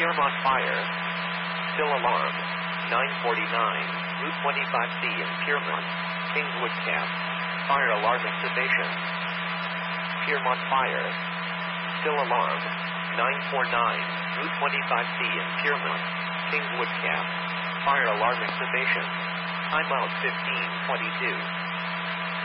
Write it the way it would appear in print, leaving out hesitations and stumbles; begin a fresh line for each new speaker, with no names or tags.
Piermont Fire. Still alarm. 949, Route 25C in Piermont, Kingswood Camp. Fire alarm activation. Piermont Fire. Still alarm. 949, Route 25C in Piermont, Kingswood Camp. Fire alarm activation. Time out 15:22.